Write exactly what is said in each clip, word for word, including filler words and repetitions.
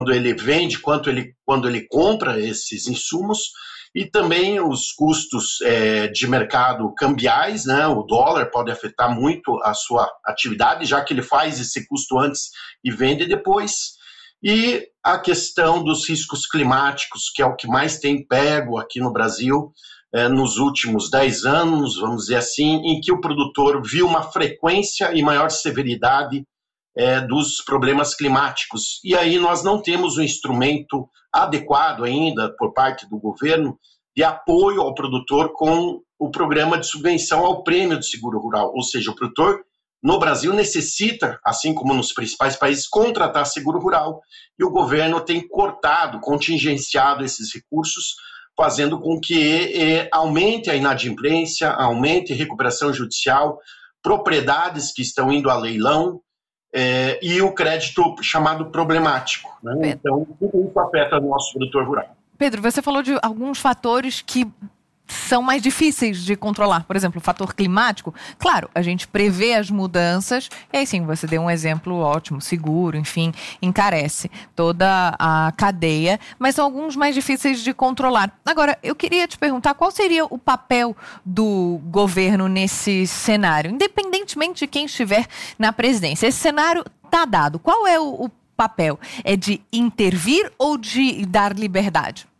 ele vende, quanto ele, quando ele compra esses insumos, e também os custos é, de mercado cambiais, né? O dólar pode afetar muito a sua atividade, já que ele faz esse custo antes e vende depois. E a questão dos riscos climáticos, que é o que mais tem pego aqui no Brasil é, nos últimos dez anos, vamos dizer assim, em que o produtor viu uma frequência e maior severidade é, dos problemas climáticos. E aí nós não temos um instrumento adequado ainda por parte do governo de apoio ao produtor com o programa de subvenção ao prêmio de seguro rural. Ou seja, o produtor no Brasil necessita, assim como nos principais países, contratar seguro rural, e o governo tem cortado, contingenciado esses recursos, fazendo com que eh, aumente a inadimplência, aumente a recuperação judicial, propriedades que estão indo a leilão, É, e o crédito chamado problemático, né? Então, tudo isso afeta o nosso produtor rural. Pedro, você falou de alguns fatores que são mais difíceis de controlar. Por exemplo, o fator climático. Claro, a gente prevê as mudanças, e aí sim, você deu um exemplo ótimo, seguro, enfim, encarece toda a cadeia, mas são alguns mais difíceis de controlar. Agora, eu queria te perguntar qual seria o papel do governo nesse cenário, independentemente de quem estiver na presidência. Esse cenário está dado. Qual é o, o papel? É de intervir ou de dar liberdade?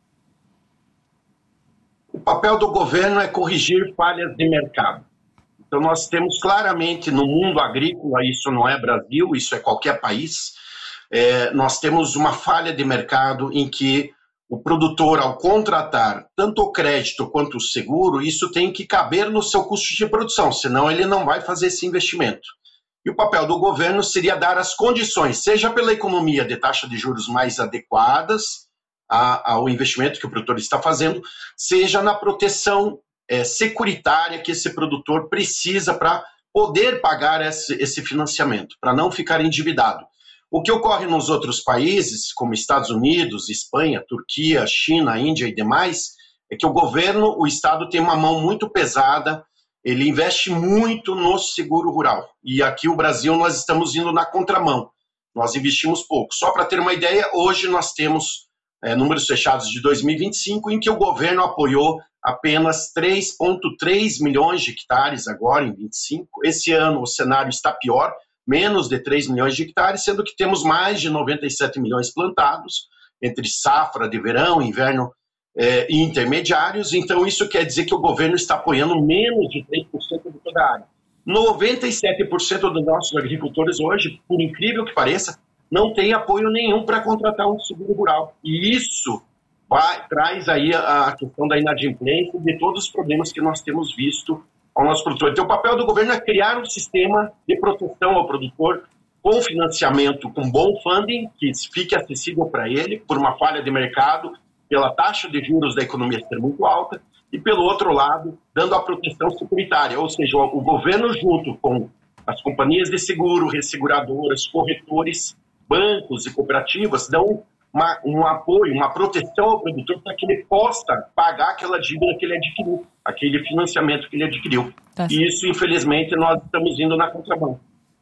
O papel do governo é corrigir falhas de mercado. Então, nós temos claramente no mundo agrícola, isso não é Brasil, isso é qualquer país, é, nós temos uma falha de mercado em que o produtor, ao contratar tanto o crédito quanto o seguro, isso tem que caber no seu custo de produção, senão ele não vai fazer esse investimento. E o papel do governo seria dar as condições, seja pela economia de taxa de juros mais adequadas ao investimento que o produtor está fazendo, seja na proteção é, securitária que esse produtor precisa para poder pagar esse, esse financiamento, para não ficar endividado. O que ocorre nos outros países, como Estados Unidos, Espanha, Turquia, China, Índia e demais, é que o governo, o Estado tem uma mão muito pesada, ele investe muito no seguro rural. E aqui o Brasil nós estamos indo na contramão, nós investimos pouco. Só para ter uma ideia, hoje nós temos É, números fechados de dois mil e vinte e cinco, em que o governo apoiou apenas três vírgula três milhões de hectares agora em vinte e cinco. Esse ano o cenário está pior, menos de três milhões de hectares, sendo que temos mais de noventa e sete milhões plantados, entre safra de verão, inverno é, e intermediários. Então isso quer dizer que o governo está apoiando menos de três por cento de toda a área. noventa e sete por cento dos nossos agricultores hoje, por incrível que pareça, não tem apoio nenhum para contratar um seguro rural. E isso vai, traz aí a, a questão da inadimplência e de todos os problemas que nós temos visto ao nosso produtor. Então, o papel do governo é criar um sistema de proteção ao produtor com financiamento, com bom funding, que fique acessível para ele, por uma falha de mercado, pela taxa de juros da economia ser muito alta, e, pelo outro lado, dando a proteção securitária, ou seja, o, o governo junto com as companhias de seguro, resseguradoras, corretores, bancos e cooperativas dão uma, um apoio, uma proteção ao produtor para que ele possa pagar aquela dívida que ele adquiriu, aquele financiamento que ele adquiriu. Tá. E isso, infelizmente, nós estamos indo na contramão.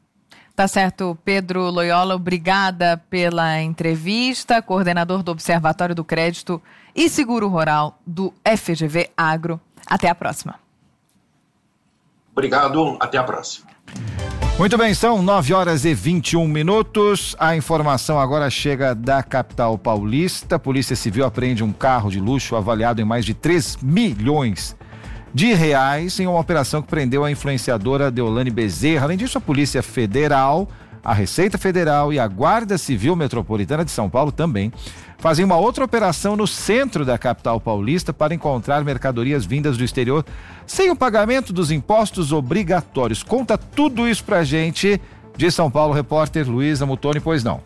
Tá certo, Pedro Loyola, obrigada pela entrevista, coordenador do Observatório do Crédito e Seguro Rural do F G V Agro. Até a próxima. Obrigado, até a próxima. Muito bem, são nove horas e vinte e um minutos. A informação agora chega da capital paulista. A Polícia Civil apreende um carro de luxo avaliado em mais de três milhões de reais em uma operação que prendeu a influenciadora Deolane Bezerra. Além disso, a Polícia Federal, a Receita Federal e a Guarda Civil Metropolitana de São Paulo também fazem uma outra operação no centro da capital paulista para encontrar mercadorias vindas do exterior sem o pagamento dos impostos obrigatórios. Conta tudo isso pra gente de São Paulo, repórter Luísa Mutoni, pois não.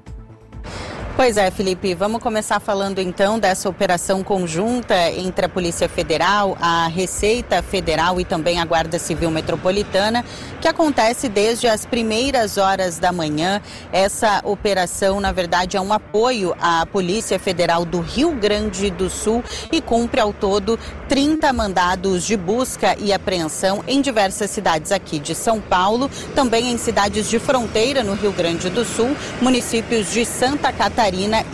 Pois é, Felipe, vamos começar falando então dessa operação conjunta entre a Polícia Federal, a Receita Federal e também a Guarda Civil Metropolitana, que acontece desde as primeiras horas da manhã. Essa operação, na verdade, é um apoio à Polícia Federal do Rio Grande do Sul e cumpre ao todo trinta mandados de busca e apreensão em diversas cidades aqui de São Paulo, também em cidades de fronteira no Rio Grande do Sul, municípios de Santa Catarina Catarina